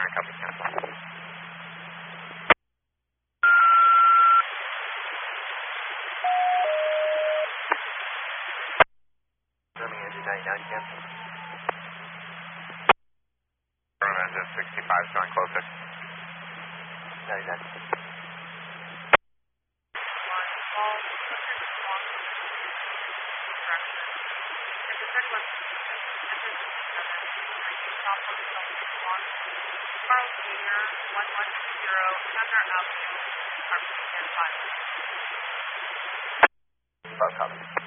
copy, cancel. Running engine 99, cancel. Running engine 65, showing closer. 99. Charles Jr., 1120 Center Avenue, Carpenter 5. Both copies.